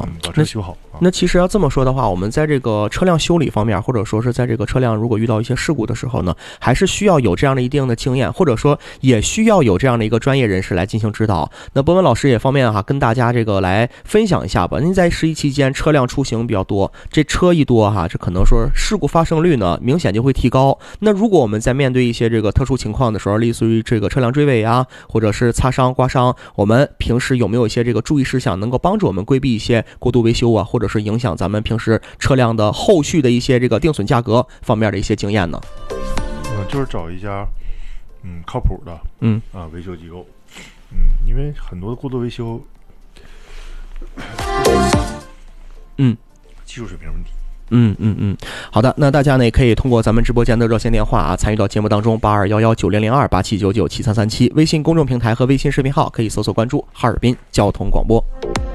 把车修好。 那其实要这么说的话，我们在这个车辆修理方面，或者说是在这个车辆如果遇到一些事故的时候呢，还是需要有这样的一定的经验，或者说也需要有这样的一个专业人士来进行指导。那博文老师也方面跟大家这个来分享一下吧。您在11期间车辆出行比较多，这车一多这可能说事故发生率呢明显就会提高。那如果我们在面对一些这个特殊情况的时候，类似于这个车辆追尾或者是擦伤刮伤，我们平时有没有一些这个注意事项能够帮助我们规避一些过度维修或者是影响咱们平时车辆的后续的一些这个定损价格方面的一些经验呢？ 就是找一家靠谱的维修机构，因为很多的过度维修技术水平问题。 好的，那大家呢也可以通过咱们直播间的热线电话参与到节目当中，82119002 87997337，微信公众平台和微信视频号可以搜索关注哈尔滨交通广播。